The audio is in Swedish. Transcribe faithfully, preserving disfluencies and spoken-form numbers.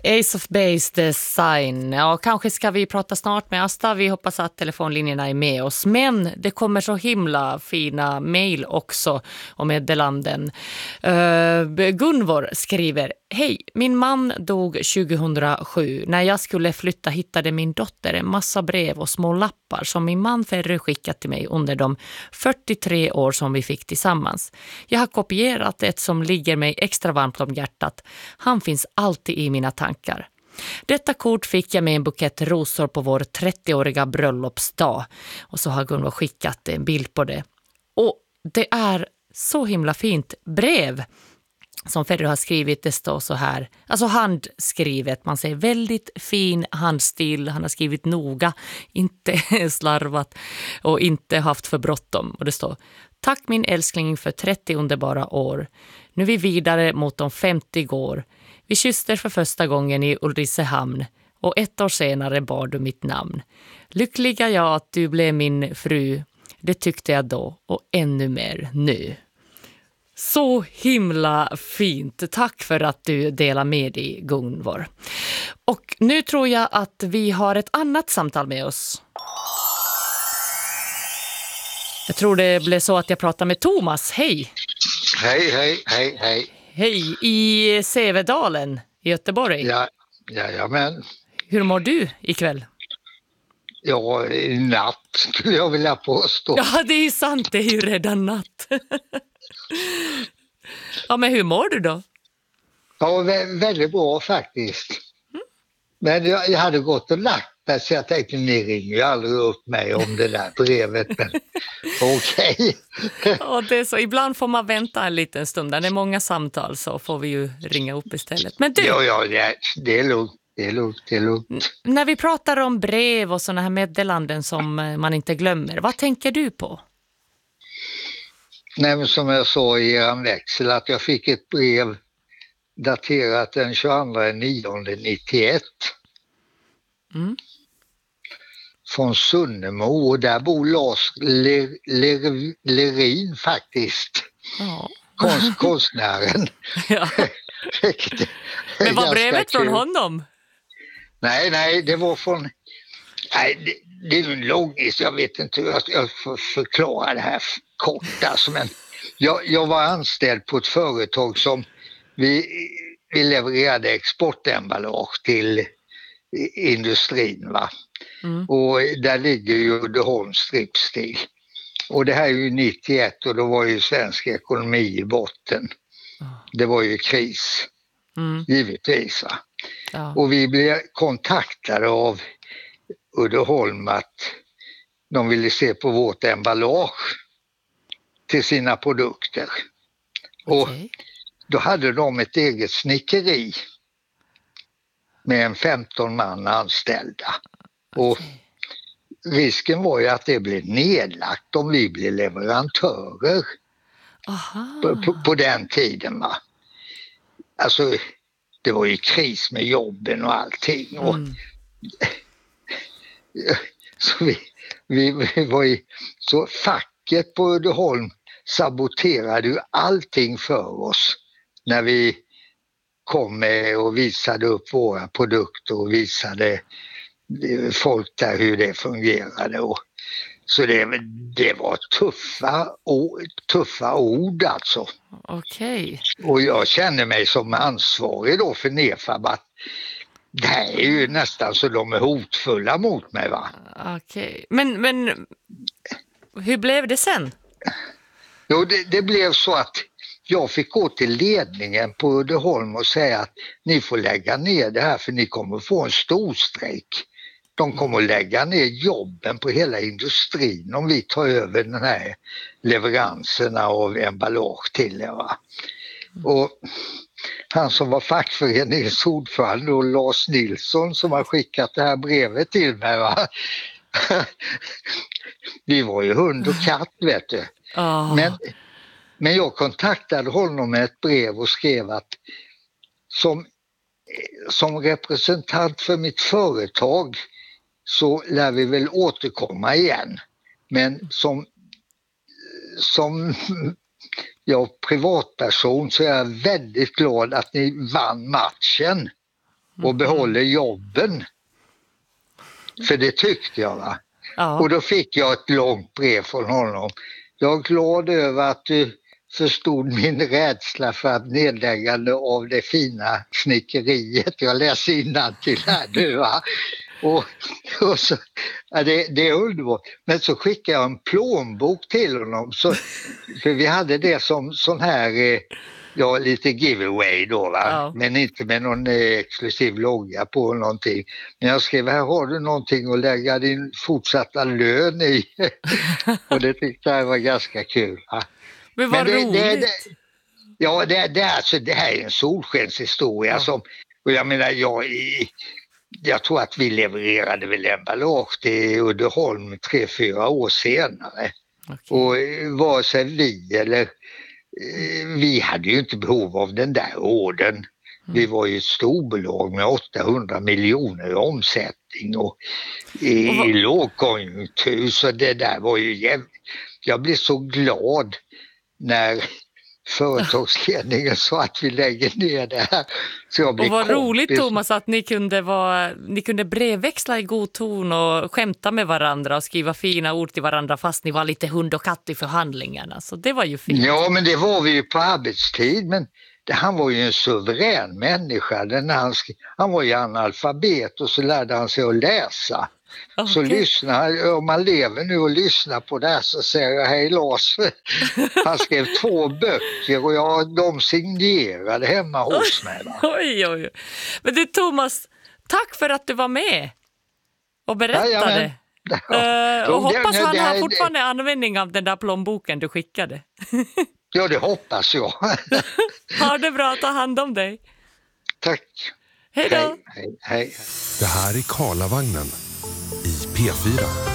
Ace of Base Design. Ja, kanske ska vi prata snart med Asta. Vi hoppas att telefonlinjerna är med oss. Men det kommer så himla fina mejl också och meddelanden. Uh, Gunvor skriver: Hej, min man dog tjugohundrasju. När jag skulle flytta hittade min dotter en massa brev och små lappar som min man Ferry skickat till mig under de fyrtiotre år som vi fick tillsammans. Jag har kopierat ett som ligger mig extra varmt om hjärtat. Han finns alltid i mina tankar. Detta kort fick jag med en bukett rosor på vår trettioåriga bröllopsdag. Och så har Gunvor skickat en bild på det. Och det är så himla fint brev som Ferry har skrivit. Det står så här, alltså handskrivet, man säger väldigt fin handstil, han har skrivit noga, inte slarvat och inte haft för bråttom. Och det står: Tack min älskling för trettio underbara år. Nu är vi vidare mot de femtio år. Vi kysste för första gången i Ulricehamn och ett år senare bar du mitt namn. Lyckliga jag att du blev min fru, det tyckte jag då och ännu mer nu. Så himla fint. Tack för att du delar med dig, Gunvor. Och nu tror jag att vi har ett annat samtal med oss. Jag tror det blev så att jag pratar med Thomas. Hej! Hej, hej, hej, hej. Hej, i Sävedalen i Göteborg. Ja, jajamän. Hur mår du ikväll? Ja, i natt skulle jag vilja påstå. Ja, det är sant. Det är ju redan natt. Ja, men hur mår du då? Ja, vä- väldigt bra faktiskt. Mm. Men jag, jag hade gått och lagt mig så jag tänkte, ni ringer ju aldrig upp mig om det där brevet. Men okej. Okay. Ja, det är så. Ibland får man vänta en liten stund. När det är många samtal så får vi ju ringa upp istället. Men du... Ja, ja, det, det är lugnt. Det är lugnt, det är lugnt. N- när vi pratar om brev och såna här meddelanden som man inte glömmer, vad tänker du på? Nej, men som jag sa i er växel, att jag fick ett brev daterat den tjugoandra nionde nittioett. Mm. Från Sunnemo, och där bor Lars Ler- Ler- Lerin faktiskt. Ja. Konst, konstnären. Ja. Men var brevet från honom? Nej, nej, det var från... Nej, det, det är en lång, jag vet inte hur jag ska förklara det här kort. Alltså, men jag, jag var anställd på ett företag som vi, vi levererade exportemballage till industrin, va. Mm. Och där ligger ju Uddeholms Stripstil. Och det här är ju nittioett och då var ju svensk ekonomi i botten. Det var ju kris, mm. givetvis, va. Ja. Och vi blev kontaktade av Uddeholm att de ville se på vårt emballage till sina produkter. Okay. Och då hade de ett eget snickeri med en femton man anställda. Okay. Och risken var ju att det blev nedlagt om vi blev leverantörer. På, på, på den tiden, va. Alltså det var ju kris med jobben och allting. Och mm. så vi, vi, vi var ju, så facket på Uddeholm saboterade ju allting för oss när vi kom med och visade upp våra produkter och visade folk där hur det fungerade. Och så det, det var tuffa, tuffa ord alltså. Okej. Okay. Och jag känner mig som ansvarig då för Nefab att det här är ju nästan så de är hotfulla mot mig, va. Okej. Okay. Men, men hur blev det sen? Jo, det, det blev så att jag fick gå till ledningen på Uddeholm och säga att ni får lägga ner det här för ni kommer få en stor strejk. De kommer att lägga ner jobben på hela industrin om vi tar över den här leveranserna av emballage till er, va. Mm. Och han som var fackföreningens ordförande och Lars Nilsson som har skickat det här brevet till mig, va. Vi var ju hund och katt, vet du. Oh. Men, men jag kontaktade honom med ett brev och skrev att som, som representant för mitt företag så lär vi väl återkomma igen. Men som, som jag privatperson så är jag väldigt glad att ni vann matchen. och behåller jobben. För det tyckte jag, va? Ja. Och då fick jag ett långt brev från honom. Jag är glad över att du förstod min rädsla för att nedläggande av det fina snickeriet. Jag läser innantill här nu, va? Och, och så, ja, det, det är underbart. Men så skickade jag en plånbok till honom. Så, för vi hade det som sån här, eh, ja, lite giveaway då, va? Ja. Men inte med någon eh, exklusiv logga på någonting. Men jag skrev, här har du någonting att lägga din fortsatta lön i. Och det tyckte jag var ganska kul, va? Men vad Men det, roligt. det, det, ja, det, det, alltså, det här är en solskenshistoria. Ja. Som, och jag menar, jag, jag tror att vi levererade väl emballage till Uddeholm tre, fyra år senare. Okay. Och vare sig vi eller vi hade ju inte behov av den där ordern. Mm. Vi var ju ett storbolag med åttahundra miljoner i omsättning och i, och vad... i lågkonjunktur, så det där var ju jävligt. Jag blev så glad när företagsledningen sa att vi lägger ner det här. Så jag blev och vad kompis. Roligt, Thomas, att ni kunde, vara, ni kunde brevväxla i god ton och skämta med varandra och skriva fina ord till varandra fast ni var lite hund och katt i förhandlingarna. Så det var ju fint. Ja, men det var vi ju på arbetstid, men det, han var ju en suverän människa. Den han, han var ju analfabet och så lärde han sig att läsa. Okay. Så lyssna, om man lever nu och lyssnar på det här så säger jag, hej Lars, han skrev två böcker och jag, de signerade hemma hos mig. Va? Oj, oj. Men du Thomas, tack för att du var med och berättade. Ja, ja, uh, och hoppas det, han det, har fortfarande det. användning av den där plånboken du skickade. Ja, det hoppas jag. Ha det bra, ta hand om dig. Tack. Hej då. Hej, hej, hej. Det här är Karlavagnen i P fyra.